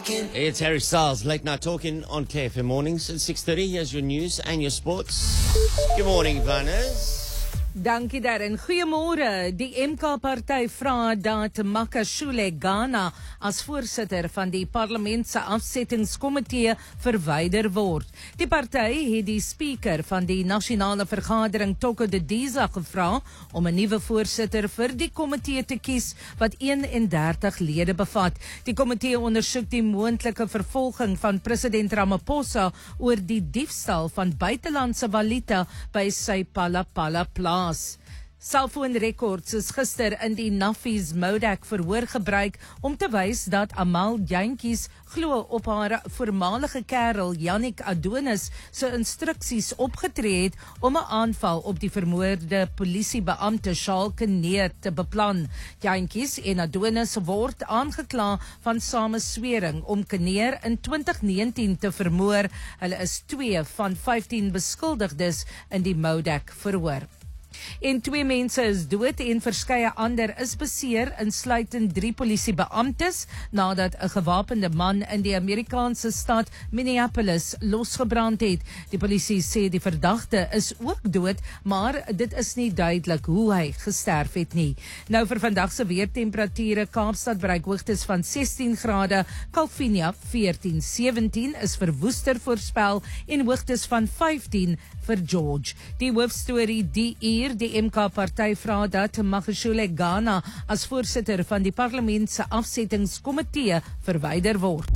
It's Harry Styles, Late Night Talking on KFM Mornings at 6:30. Here's your news and your sports. Good morning, Vannes. Dankie Darren. Goeiemôre. Die MK-party vra dat Makashule Ghana as voorsitter van die parlement se afsettingskomitee verwyder word. Die party het die speaker van die nasionale vergadering Toko Didiza gevra om 'n nuwe voorsitter vir die komitee te kies wat 31 lede bevat. Die komitee ondersoek die moontlike vervolging van president Ramaphosa oor die diefstal van buitelandse valuta by sy Palapala plaas. Selfoonrekords is gister in die Naffies Modak verhoor gebruik om te wys dat Amal Jantjies glo op haar voormalige kerel Yannick Adonis se instruksies opgetree het om 'n aanval op die vermoorde polisiebeampte Charles Kneer te beplan. Jantjies en Adonis word aangekla van sameswering om Kneer in 2019 te vermoor. Hulle is 2 van 15 beskuldigdes in die Modak verhoor. En 2 mense is dood en verskeie ander is beseer, insluitend 3 polisiebeamptes, nadat 'n gewapende man in die Amerikaanse stad Minneapolis losgebrand het. Die polisie sê die verdagte is ook dood, maar dit is nie duidelik hoe hy gesterf het nie. Nou vir vandag se weertemperature: Kaapstad bereik hoogtes van 16 grade, Kalvinia 14-17 is vir Woester voorspel en hoogtes van 15 vir George. Die hoofstorie die uur: die MK-party vra dat Makashule Ghana as voorsitter van die parlement se afsettingskomitee verwyder word.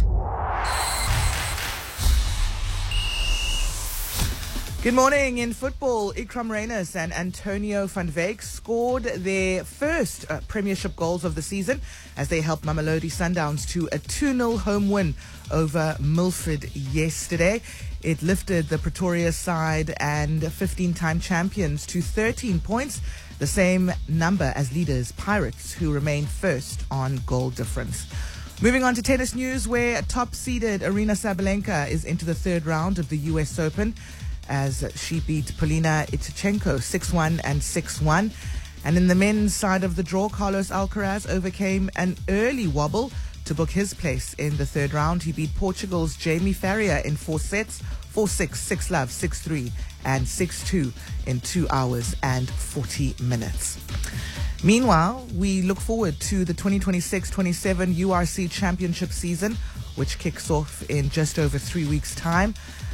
Good morning. In football, Ikram Reyners and Antonio van Wyk scored their first premiership goals of the season as they helped Mamelodi Sundowns to a 2-0 home win over Milford yesterday. It lifted the Pretoria side and 15-time champions to 13 points, the same number as leaders Pirates, who remain first on goal difference. Moving on to tennis news, where top-seeded Aryna Sabalenka is into the third round of the US Open as she beat Polina Itichenko 6-1 and 6-1. And in the men's side of the draw, Carlos Alcaraz overcame an early wobble to book his place in the third round. He beat Portugal's Jamie Farrier in 4 sets, 4-6, 6-love, 6-3, and 6-2 in 2 hours and 40 minutes. Meanwhile, we look forward to the 2026-27 URC Championship season, which kicks off in just over 3 weeks' time.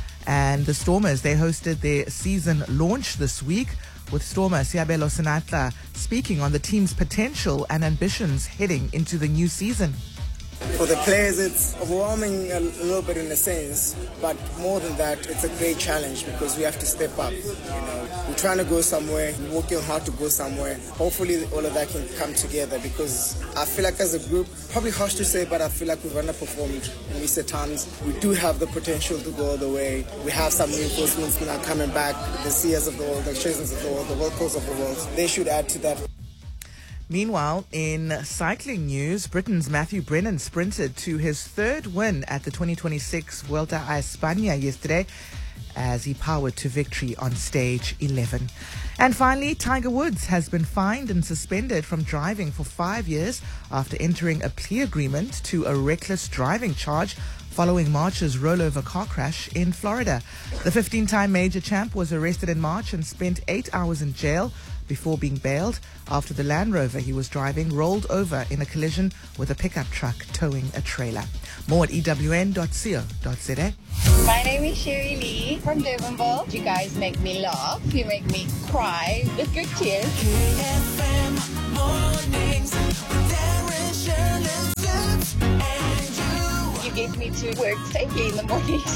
And the Stormers, they hosted their season launch this week, with Stormer Siabelo Senatla speaking on the team's potential and ambitions heading into the new season. For the players, it's overwhelming a little bit in a sense, but more than that, it's a great challenge because we have to step up. We're trying to go somewhere, we're working hard to go somewhere. Hopefully all of that can come together because I feel like as a group, probably harsh to say, but I feel like we've underperformed in recent times. We do have the potential to go all the way. We have some reinforcements now coming back, the Seers of the world, the Chasers of the world, the World Coast of the world. They should add to that. Meanwhile, in cycling news, Britain's Matthew Brennan sprinted to his 3rd win at the 2026 Vuelta a España yesterday as he powered to victory on stage 11. And finally, Tiger Woods has been fined and suspended from driving for 5 years after entering a plea agreement to a reckless driving charge following March's rollover car crash in Florida. The 15-time major champ was arrested in March and spent 8 hours in jail before being bailed after the Land Rover he was driving rolled over in a collision with a pickup truck towing a trailer. More at ewn.co.za. My name is Sherry Lee from Durbanville. You guys make me laugh. You make me cry with good tears. KFM Mornings with Darren, Shirley, and you. You get me to work safely in the morning.